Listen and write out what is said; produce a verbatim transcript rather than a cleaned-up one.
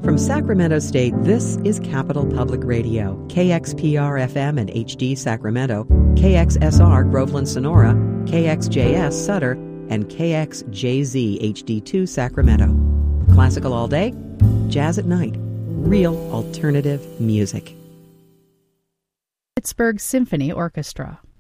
From Sacramento State, this is Capital Public Radio, K X P R F M and H D Sacramento, K X S R Groveland Sonora, K X J S Sutter, and K X J Z H D two Sacramento. Classical all day, jazz at night, real alternative music. Pittsburgh Symphony Orchestra.